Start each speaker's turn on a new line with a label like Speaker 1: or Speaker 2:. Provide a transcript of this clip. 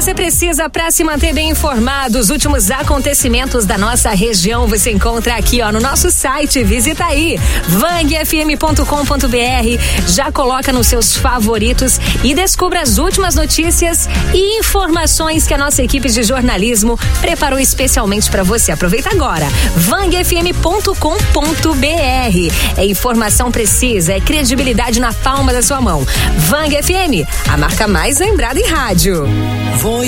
Speaker 1: você precisa para se manter bem informado. Os últimos acontecimentos da nossa região você encontra aqui, ó, no nosso site. Visita aí, vangfm.com.br. Já coloca nos seus favoritos e descubra as últimas notícias e informações que a nossa equipe de jornalismo preparou especialmente para você. Aproveita agora, vangfm.com.br. É informação precisa, é credibilidade na palma da sua mão. Vang FM, a marca mais lembrada em rádio.